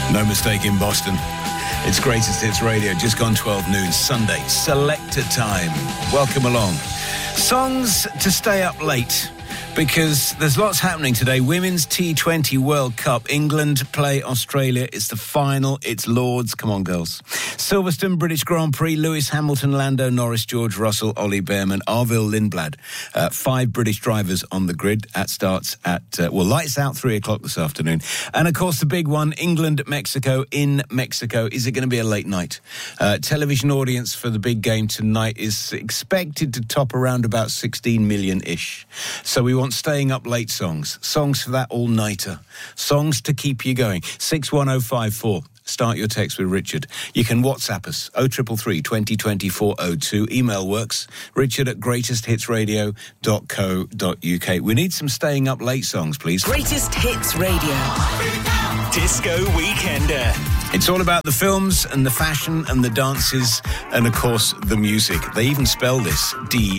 No mistake in Boston. It's Greatest Hits Radio, just gone 12 noon, Sunday, selector time. Welcome along. Songs to stay up late, because there's lots happening today. Women's T20 World Cup. England play Australia. It's the final. It's Lords. Come on, girls. Silverstone British Grand Prix. Lewis Hamilton, Lando Norris, George Russell, Ollie Behrman, Arvil Lindblad. 5 British drivers on the grid. That starts at, lights out 3 o'clock this afternoon. And, of course, the big one, England-Mexico in Mexico. Is it going to be a late night? Television audience for the big game tonight is expected to top around about 16 million-ish. So we want staying up late songs for that all-nighter, songs to keep you going. 61054. Start your text with Richard. You can WhatsApp us, 0333 2020 402. Email works, richard@greatesthitsradio.co.uk. We need some staying up late songs, please. Greatest Hits Radio. Disco Weekender. It's all about the films and the fashion and the dances and, of course, the music. They even spell this, D